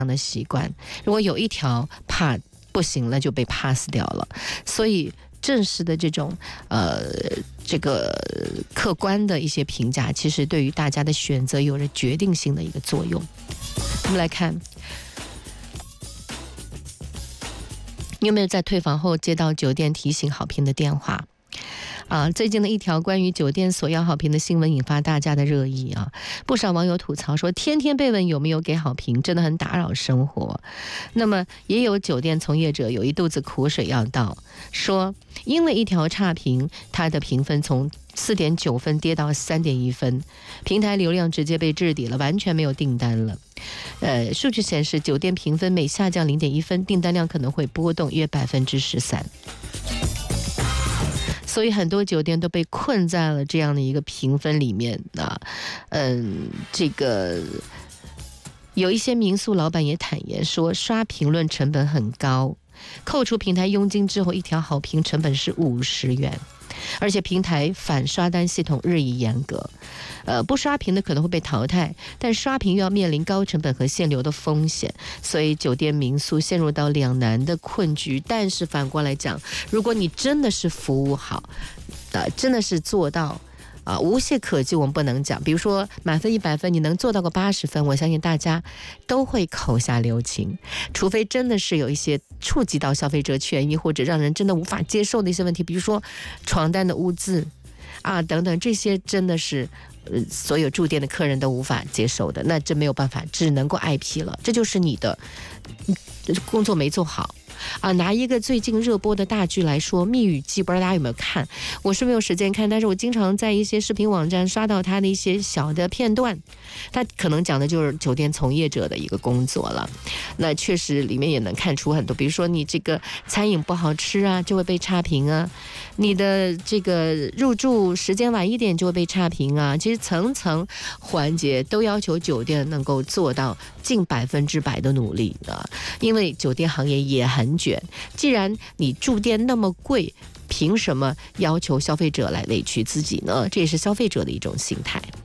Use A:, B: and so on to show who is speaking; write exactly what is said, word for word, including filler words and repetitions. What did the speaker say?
A: 的习惯，如果有一条怕不行了，就被 pass 掉了。所以正式的这种呃这个客观的一些评价，其实对于大家的选择有着决定性的一个作用。我们来看，你有没有在退房后接到酒店提醒好评的电话？啊，最近的一条关于酒店索要好评的新闻引发大家的热议啊，不少网友吐槽说，天天被问有没有给好评，真的很打扰生活。那么也有酒店从业者有一肚子苦水要倒，说因为一条差评，他的评分从四点九分跌到三点一分，平台流量直接被置底了，完全没有订单了。呃，数据显示，酒店评分每下降零点一分，订单量可能会波动约百分之十三。所以很多酒店都被困在了这样的一个评分里面啊，嗯，这个有一些民宿老板也坦言说，刷评论成本很高，扣除平台佣金之后，一条好评成本是五十元。而且平台反刷单系统日益严格，呃，不刷屏的可能会被淘汰，但刷屏又要面临高成本和限流的风险，所以酒店民宿陷入到两难的困局。但是反过来讲，如果你真的是服务好，呃，真的是做到啊、呃，无懈可击，我们不能讲。比如说满分一百分，你能做到个八十分，我相信大家都会口下留情。除非真的是有一些触及到消费者权益，或者让人真的无法接受的一些问题，比如说床单的污渍啊等等，这些真的是呃所有住店的客人都无法接受的，那这没有办法，只能够挨批了。这就是你的工作没做好。啊，拿一个最近热播的大剧来说，《蜜语记》，不知道大家有没有看？我是没有时间看，但是我经常在一些视频网站刷到它的一些小的片段，它可能讲的就是酒店从业者的一个工作了。那确实里面也能看出很多，比如说你这个餐饮不好吃啊，就会被差评啊；你的这个入住时间晚一点就会被差评啊。其实层层环节都要求酒店能够做到近百分之百的努力啊，因为酒店行业也很卷，既然你住店那么贵，凭什么要求消费者来委屈自己呢？这也是消费者的一种心态。